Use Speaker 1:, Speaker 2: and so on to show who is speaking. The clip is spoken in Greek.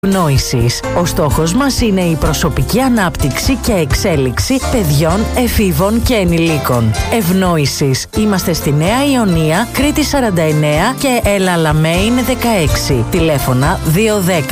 Speaker 1: Ευνόησης. Ο στόχος μας είναι η προσωπική ανάπτυξη και εξέλιξη παιδιών, εφήβων και ενηλίκων. Ευνόησης. Είμαστε στη Νέα Ιωνία, Κρήτη 49 και Ελαλαμέιν 16. Τηλέφωνα 210